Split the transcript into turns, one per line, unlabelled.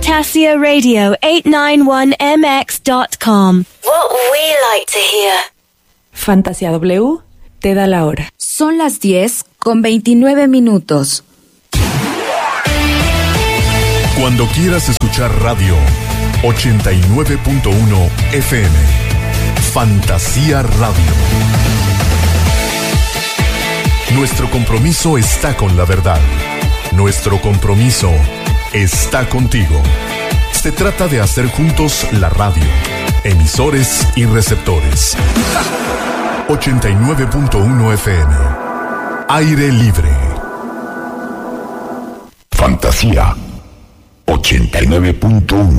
FantasiaRadio891MX.com. What we like to hear.
Fantasía W te da la hora.
Son las 10:29.
Cuando quieras escuchar radio, 89.1 FM. Fantasía Radio. Nuestro compromiso está con la verdad. Nuestro compromiso está contigo. Se trata de hacer juntos la radio, emisores y receptores. 89.1 FM. Aire libre.
Fantasía 89.1.